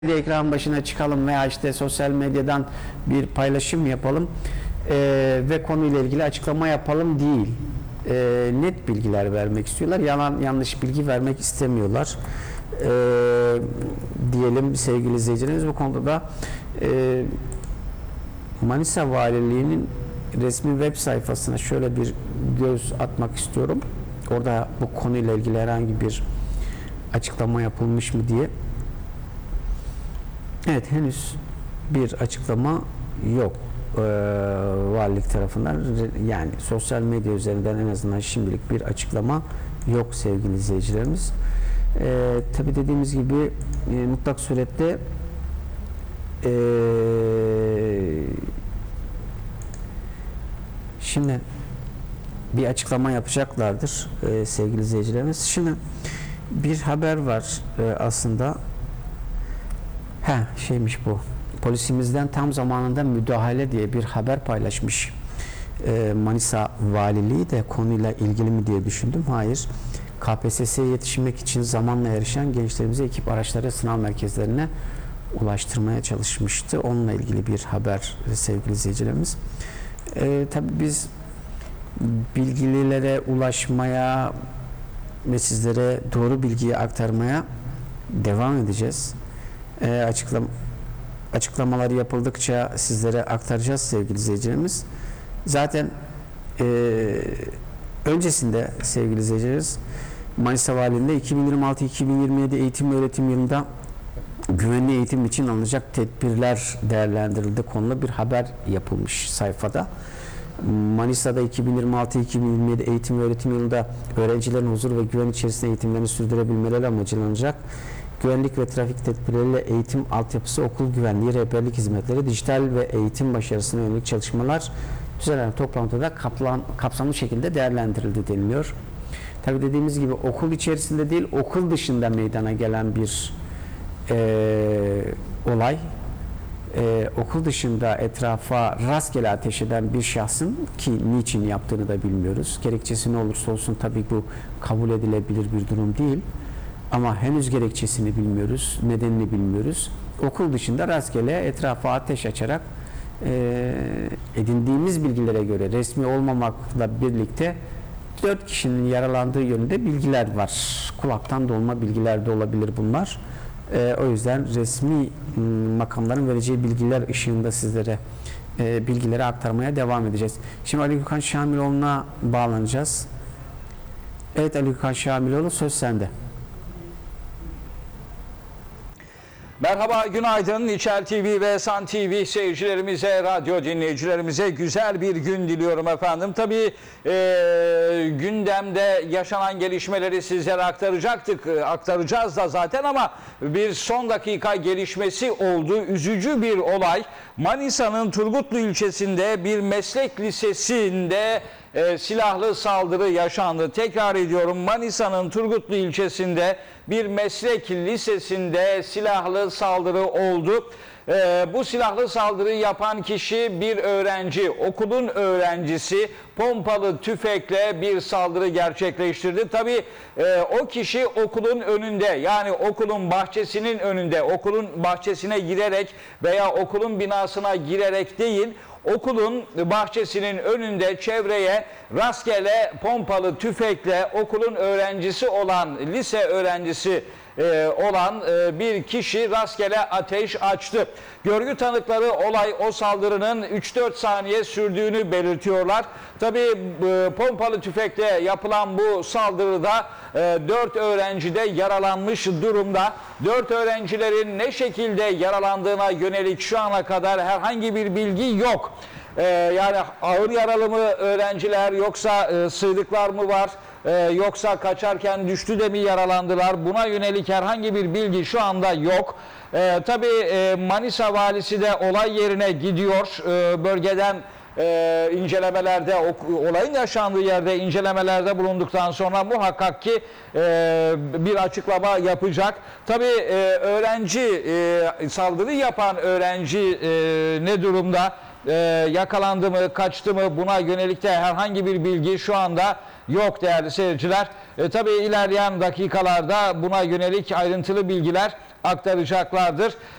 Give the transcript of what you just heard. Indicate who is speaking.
Speaker 1: ekran başına çıkalım veya işte sosyal medyadan bir paylaşım yapalım ve konuyla ilgili açıklama yapalım değil. Net bilgiler vermek istiyorlar. Yalan yanlış bilgi vermek istemiyorlar. Diyelim sevgili izleyicilerimiz, bu konuda da Manisa Valiliği'nin resmi web sayfasına şöyle bir göz atmak istiyorum. Orada bu konuyla ilgili herhangi bir açıklama yapılmış mı diye. Evet, henüz bir açıklama yok valilik tarafından, yani sosyal medya üzerinden en azından şimdilik bir açıklama yok sevgili izleyicilerimiz. Tabi dediğimiz gibi mutlak surette şimdi bir açıklama yapacaklardır sevgili izleyicilerimiz. Şimdi bir haber var aslında. Şeymiş bu. Polisimizden tam zamanında müdahale diye bir haber paylaşmış Manisa Valiliği de, konuyla ilgili mi diye düşündüm. Hayır. KPSS'ye yetişmek için zamanla yarışan gençlerimize ekip araçları sınav merkezlerine ulaştırmaya çalışmıştı. Onunla ilgili bir haber sevgili izleyicilerimiz. Tabii biz bilgililere ulaşmaya ve sizlere doğru bilgiyi aktarmaya devam edeceğiz. Açıklamaları yapıldıkça sizlere aktaracağız sevgili izleyicilerimiz. Zaten öncesinde sevgili izleyicilerimiz, Manisa Valiliği'nde 2026-2027 eğitim öğretim yılında güvenli eğitim için alınacak tedbirler değerlendirildi konulu bir haber yapılmış sayfada. Manisa'da 2026-2027 eğitim öğretim yılında öğrencilerin huzur ve güven içerisinde eğitimlerini sürdürebilmeleri amacıyla alınacak güvenlik ve trafik tedbirleriyle eğitim altyapısı, okul güvenliği, rehberlik hizmetleri, dijital ve eğitim başarısına yönelik çalışmalar düzenlenen toplantıda kapsamlı şekilde değerlendirildi deniliyor. Tabi dediğimiz gibi okul içerisinde değil, okul dışında meydana gelen bir olay. Okul dışında etrafa rastgele ateş eden bir şahsın, ki niçin yaptığını da bilmiyoruz. Gerekçesi ne olursa olsun tabii bu kabul edilebilir bir durum değil. Ama henüz gerekçesini bilmiyoruz, nedenini bilmiyoruz. Okul dışında rastgele etrafa ateş açarak edindiğimiz bilgilere göre, resmi olmamakla birlikte 4 kişinin yaralandığı yönünde bilgiler var. Kulaktan dolma bilgiler de olabilir bunlar. O yüzden resmi makamların vereceği bilgiler ışığında sizlere bilgileri aktarmaya devam edeceğiz. Şimdi Ali Gökhan Şamiloğlu'na bağlanacağız. Evet Ali Gökhan Şamiloğlu, söz sende.
Speaker 2: Merhaba, günaydın. İçer TV ve San TV seyircilerimize, radyo dinleyicilerimize güzel bir gün diliyorum efendim. Tabii gündemde yaşanan gelişmeleri sizlere aktaracağız da zaten, ama bir son dakika gelişmesi oldu. Üzücü bir olay. Manisa'nın Turgutlu ilçesinde bir meslek lisesinde silahlı saldırı yaşandı. Tekrar ediyorum, Manisa'nın Turgutlu ilçesinde bir meslek lisesinde silahlı saldırı oldu. Bu silahlı saldırıyı yapan kişi bir öğrenci, okulun öğrencisi, pompalı tüfekle bir saldırı gerçekleştirdi. Tabii o kişi okulun önünde, yani okulun bahçesinin önünde, okulun bahçesine girerek veya okulun binasına girerek değil, okulun bahçesinin önünde çevreye rastgele pompalı tüfekle okulun öğrencisi olan, lise öğrencisi olan bir kişi rastgele ateş açtı. Görgü tanıkları o saldırının 3-4 saniye sürdüğünü belirtiyorlar. Tabii pompalı tüfekle yapılan bu saldırıda 4 öğrenci de yaralanmış durumda. 4 öğrencilerin ne şekilde yaralandığına yönelik şu ana kadar herhangi bir bilgi yok. Yani ağır yaralı mı öğrenciler, yoksa sıyrıklar mı var, yoksa kaçarken düştü de mi yaralandılar? Buna yönelik herhangi bir bilgi şu anda yok. Tabii Manisa valisi de olay yerine gidiyor. Bölgeden incelemelerde, olayın yaşandığı yerde incelemelerde bulunduktan sonra muhakkak ki bir açıklama yapacak. Tabii öğrenci, saldırı yapan öğrenci ne durumda? Yakalandı mı, kaçtı mı, buna yönelik de herhangi bir bilgi şu anda yok değerli seyirciler. Tabii ilerleyen dakikalarda buna yönelik ayrıntılı bilgiler aktaracaklardır.